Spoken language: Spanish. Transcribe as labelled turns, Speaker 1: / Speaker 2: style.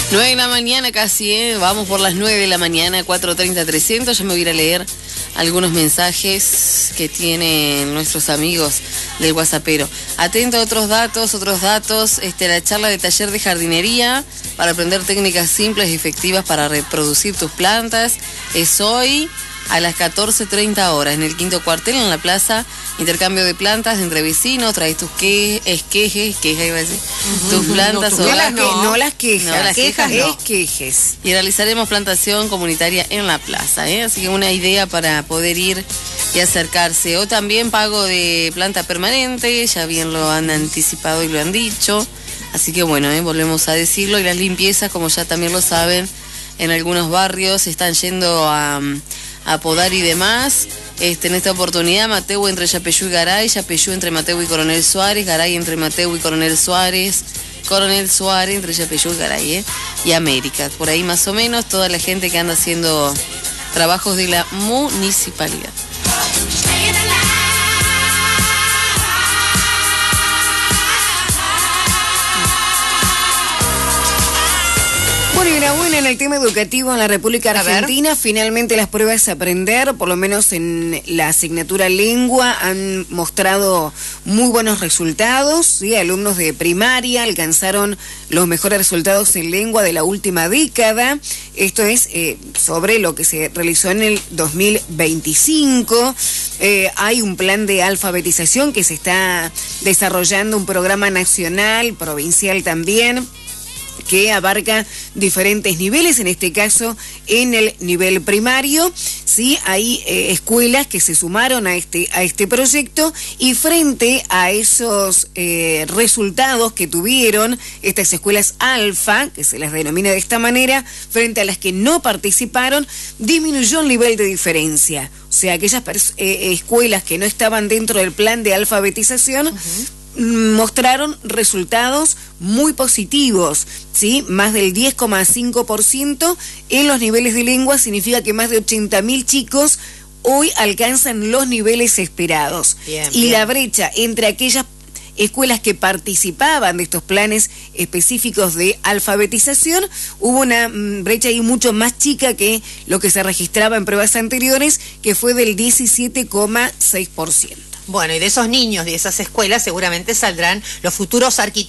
Speaker 1: 9 de la mañana casi, vamos por las 9 de la mañana, 4:30-300. Ya me voy a ir a leer algunos mensajes que tienen nuestros amigos del WhatsAppero. Atento a otros datos, la charla de taller de jardinería para aprender técnicas simples y efectivas para reproducir tus plantas. Es hoy a las 14:30 horas en el quinto cuartel, en la plaza. Intercambio de plantas entre vecinos, traes tus quejes, iba a decir, tus plantas o
Speaker 2: no las quejas,
Speaker 1: no, las quejas no.
Speaker 2: Quejes.
Speaker 1: Y realizaremos plantación comunitaria en la plaza, así que una idea para poder ir y acercarse. O también pago de planta permanente, ya bien lo han anticipado y lo han dicho, así que bueno, volvemos a decirlo. Y las limpiezas, como ya también lo saben, en algunos barrios están yendo a podar y demás. En esta oportunidad, Mateu entre Yapeyú y Garay, Yapeyú entre Mateu y Coronel Suárez, Garay entre Mateu y Coronel Suárez, Coronel Suárez entre Yapeyú y Garay, y América. Por ahí más o menos toda la gente que anda haciendo trabajos de la municipalidad.
Speaker 2: Bueno, y enhorabuena en el tema educativo en la República Argentina. Finalmente las pruebas de aprender, por lo menos en la asignatura lengua, han mostrado muy buenos resultados. ¿Sí? Alumnos de primaria alcanzaron los mejores resultados en lengua de la última década. Esto es sobre lo que se realizó en el 2025. Hay un plan de alfabetización que se está desarrollando, un programa nacional, provincial también, que abarca diferentes niveles, en este caso en el nivel primario. Sí, hay escuelas que se sumaron a este proyecto, y frente a esos resultados que tuvieron estas escuelas alfa, que se las denomina de esta manera, frente a las que no participaron, disminuyó el nivel de diferencia. O sea, aquellas escuelas que no estaban dentro del plan de alfabetización mostraron resultados muy positivos, ¿sí? Más del 10,5% en los niveles de lengua. Significa que más de 80.000 chicos hoy alcanzan los niveles esperados. Bien. La brecha entre aquellas escuelas que participaban de estos planes específicos de alfabetización, hubo una brecha ahí mucho más chica que lo que se registraba en pruebas anteriores, que fue del 17,6%.
Speaker 3: Bueno, y de esos niños, de esas escuelas, seguramente saldrán los futuros arquitectos